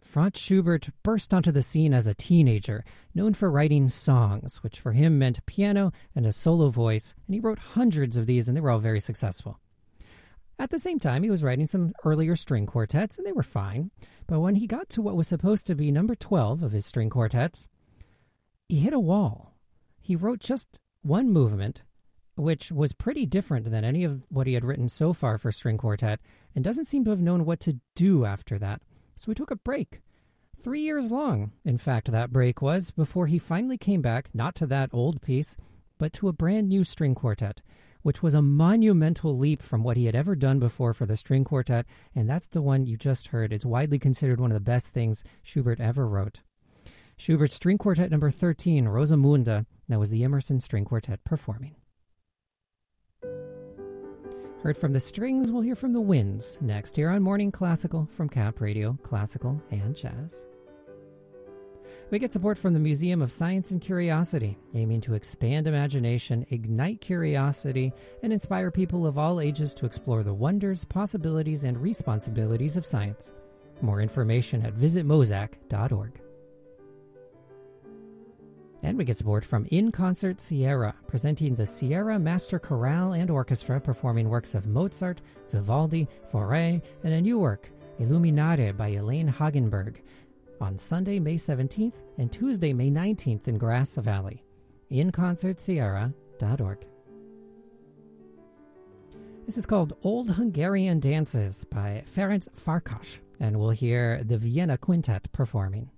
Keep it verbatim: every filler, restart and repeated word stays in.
Franz Schubert burst onto the scene as a teenager, known for writing songs, which for him meant piano and a solo voice, and he wrote hundreds of these, and they were all very successful. At the same time, he was writing some earlier string quartets, and they were fine, but when he got to what was supposed to be number twelve of his string quartets, he hit a wall. He wrote just one movement, which was pretty different than any of what he had written so far for string quartet, and doesn't seem to have known what to do after that. So he took a break. Three years long, in fact, that break was, before he finally came back, not to that old piece, but to a brand new string quartet, which was a monumental leap from what he had ever done before for the string quartet, and that's the one you just heard. It's widely considered one of the best things Schubert ever wrote. Schubert's String Quartet number thirteen, Rosamunde, that was the Emerson String Quartet performing. Heard from the strings, we'll hear from the winds next here on Morning Classical from Cap Radio, Classical and Jazz. We get support from the Museum of Science and Curiosity, aiming to expand imagination, ignite curiosity, and inspire people of all ages to explore the wonders, possibilities, and responsibilities of science. More information at visit mosac dot org. And we get support from In Concert Sierra, presenting the Sierra Master Chorale and Orchestra performing works of Mozart, Vivaldi, Fauré, and a new work, Illuminare by Elaine Hagenberg, on Sunday, May seventeenth and Tuesday, May nineteenth in Grass Valley. in concert sierra dot org. This is called Old Hungarian Dances by Ferenc Farkas, and we'll hear the Vienna Quintet performing.